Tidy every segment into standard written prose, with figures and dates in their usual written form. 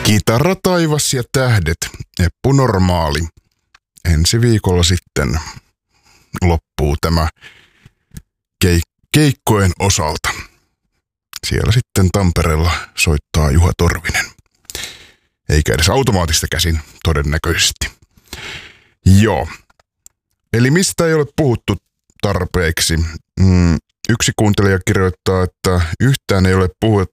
Kitara, taivas ja tähdet, Eppu Normaali. Ensi viikolla sitten loppuu tämä keikkojen osalta. Siellä sitten Tampereella soittaa Juha Torvinen. Eikä edes automaattista käsin todennäköisesti. Joo. Eli mistä ei ole puhuttu tarpeeksi? Yksi kuuntelija kirjoittaa, että yhtään ei ole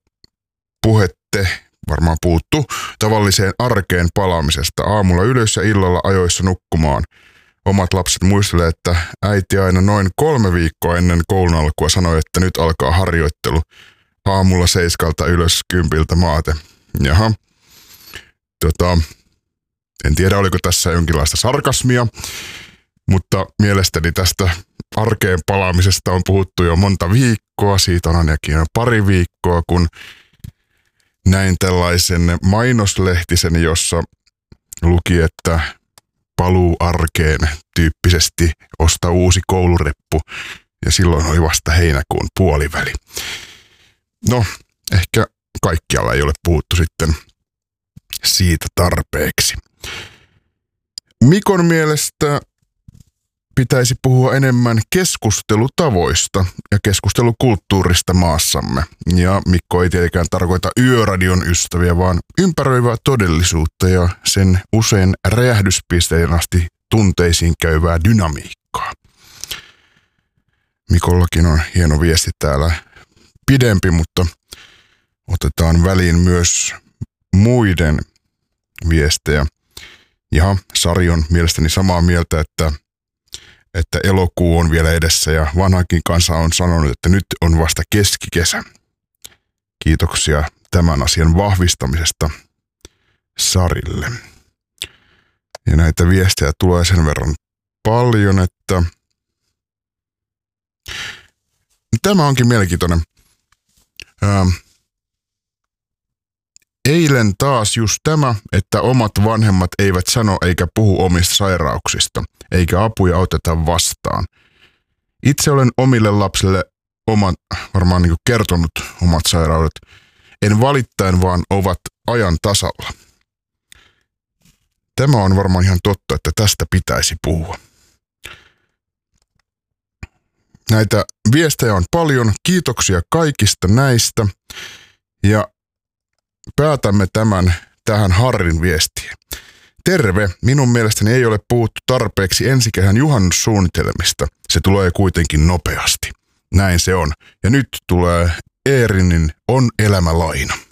varmaan puhuttu tavalliseen arkeen palaamisesta. Aamulla ylös ja illalla ajoissa nukkumaan. Omat lapset muistelee, että äiti aina noin 3 viikkoa ennen koulun alkua sanoi, että nyt alkaa harjoittelu. Aamulla 7 ylös 10 maate. Jaha. En tiedä, oliko tässä jonkinlaista sarkasmia, mutta mielestäni tästä arkeen palaamisesta on puhuttu jo monta viikkoa. Siitä on ainakin jo 2 viikkoa, kun näin tällaisen mainoslehtisen, jossa luki, että paluu arkeen tyyppisesti osta uusi koulureppu, ja silloin oli vasta heinäkuun puoliväli. No, ehkä kaikkialla ei ole puhuttu sitten siitä tarpeeksi. Mikon mielestä pitäisi puhua enemmän keskustelutavoista ja keskustelukulttuurista maassamme. Ja Mikko ei tietenkään tarkoita yöradion ystäviä, vaan ympäröivää todellisuutta ja sen usein räjähdyspisteen asti tunteisiin käyvää dynamiikkaa. Mikollakin on hieno viesti täällä, pidempi, mutta otetaan väliin myös muiden viestejä. Ja Sari on mielestäni samaa mieltä, että elokuu on vielä edessä ja vanhankin kansa on sanonut, että nyt on vasta keskikesä. Kiitoksia tämän asian vahvistamisesta Sarille. Ja näitä viestejä tulee sen verran paljon, että tämä onkin mielenkiintoinen. Eilen taas just tämä, että omat vanhemmat eivät sano eikä puhu omista sairauksista, eikä apuja oteta vastaan. Itse olen omille lapsille varmaan kertonut omat sairaudet. En valittain, vaan ovat ajan tasalla. Tämä on varmaan ihan totta, että tästä pitäisi puhua. Näitä viestejä on paljon. Kiitoksia kaikista näistä. Ja päätämme tämän tähän Harrin viestiin. Terve, minun mielestäni ei ole puhuttu tarpeeksi ensikehän juhannussuunnitelmista. Se tulee kuitenkin nopeasti. Näin se on. Ja nyt tulee Eerinin On elämä laina.